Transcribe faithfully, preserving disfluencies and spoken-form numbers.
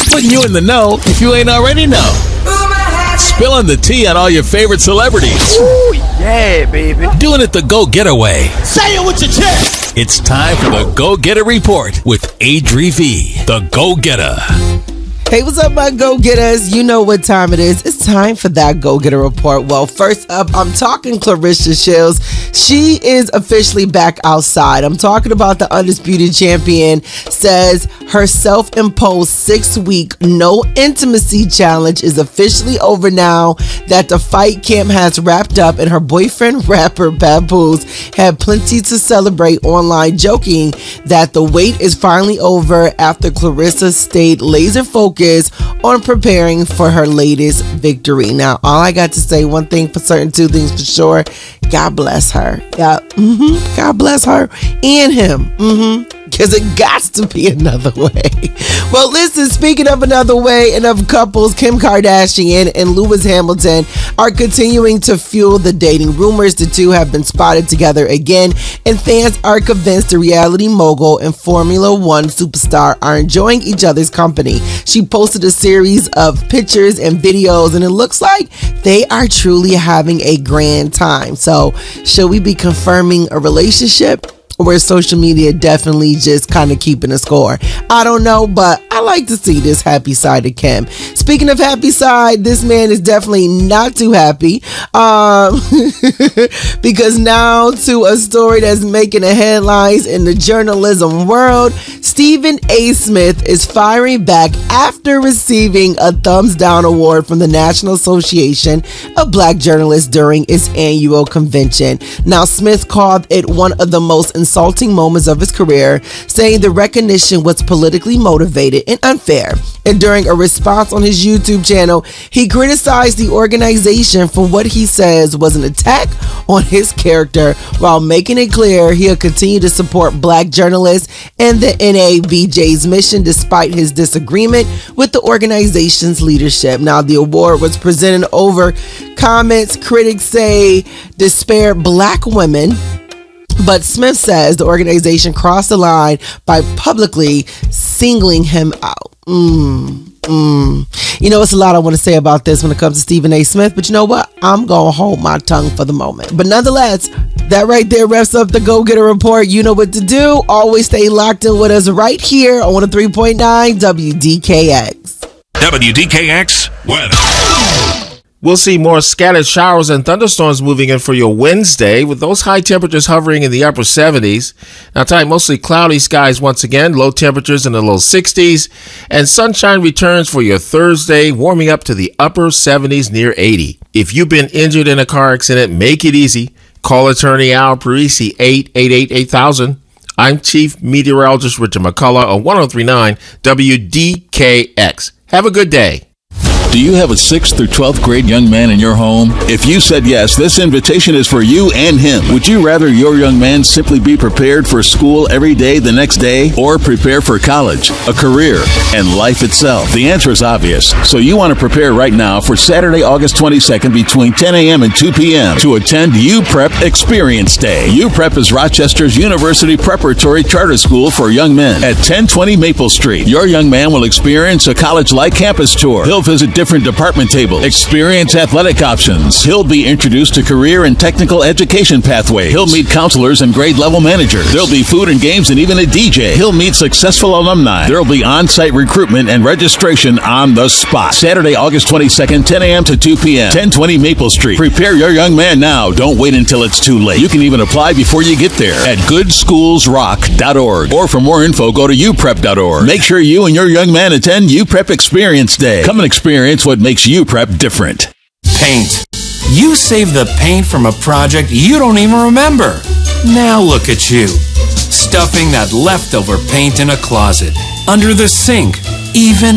putting you in the know if you ain't already know. Spilling the tea on all your favorite celebrities. Ooh, yeah, baby. Doing it the go-getter way. Say it with your chest. It's time for the Go-Getter Report with Adri V, the Go-Getter. Hey, what's up, my go-getters? You know what time it is. It's time for that go-getter report. Well, first up, I'm talking Claressa Shields. She is officially back outside. I'm talking about the undisputed champion. Says her self-imposed six-week no intimacy challenge is officially over now that the fight camp has wrapped up, and her boyfriend, rapper Papoose, had plenty to celebrate online, joking that the wait is finally over after Claressa stayed laser focused on preparing for her latest victory. Now, all I got to say, one thing for certain, two things for sure. God bless her. Yeah, mm-hmm. God bless her and him. Mm-hmm. Because it got to be another way. Well, listen, speaking of another way and of couples, Kim Kardashian and Lewis Hamilton are continuing to fuel the dating rumors. The two have been spotted together again, and fans are convinced the reality mogul and Formula One superstar are enjoying each other's company. She posted a series of pictures and videos, and it looks like they are truly having a grand time. So, should we be confirming a relationship? Or is social media definitely just kind of keeping a score? I don't know, but I like to see this happy side of Kim. Speaking of happy side, this man is definitely not too happy. Um, because now to a story that's making the headlines in the journalism world. Stephen A. Smith is firing back after receiving a thumbs down award from the National Association of Black Journalists during its annual convention. Now, Smith called it one of the most insulting moments of his career, saying the recognition was politically motivated and unfair. And during a response on his YouTube channel, he criticized the organization for what he says was an attack on his character, while making it clear he'll continue to support black journalists and the N A B J's mission despite his disagreement with the organization's leadership. Now, the award was presented over comments critics say disparaged black women, but Smith says the organization crossed the line by publicly singling him out. Mm, mm. You know, it's a lot I want to say about this when it comes to Stephen A. Smith, but you know what? I'm going to hold my tongue for the moment. But nonetheless, that right there wraps up the Go-Getter Report. You know what to do. Always stay locked in with us right here on one oh three point nine W D K X. W D K X weather. We'll see more scattered showers and thunderstorms moving in for your Wednesday, with those high temperatures hovering in the upper seventies. Now tonight, mostly cloudy skies once again, low temperatures in the low sixties, and sunshine returns for your Thursday, warming up to the upper seventies near eighty. If you've been injured in a car accident, make it easy. Call attorney Al Parisi, eight eight eight, eight thousand. I'm Chief Meteorologist Richard McCullough on one oh three point nine W D K X. Have a good day. Do you have a sixth through twelfth grade young man in your home? If you said yes, this invitation is for you and him. Would you rather your young man simply be prepared for school every day the next day, or prepare for college, a career, and life itself? The answer is obvious. So you want to prepare right now for Saturday, August twenty-second between ten a.m. and two p.m. to attend U Prep Experience Day. U Prep is Rochester's University Preparatory Charter School for young men at ten twenty Maple Street. Your young man will experience a college-like campus tour. He'll visit different department tables, experience athletic options. He'll be introduced to career and technical education pathways. He'll meet counselors and grade level managers. There'll be food and games and even a D J. He'll meet successful alumni. There'll be on-site recruitment and registration on the spot. Saturday, August twenty-second, ten a.m. to two p.m. ten twenty Maple Street. Prepare your young man now. Don't wait until it's too late. You can even apply before you get there at good schools rock dot org. Or for more info, go to u prep dot org. Make sure you and your young man attend U Prep Experience Day. Come and experience what makes U Prep different. Paint. You saved the paint from a project you don't even remember. Now look at you, stuffing that leftover paint in a closet, under the sink, even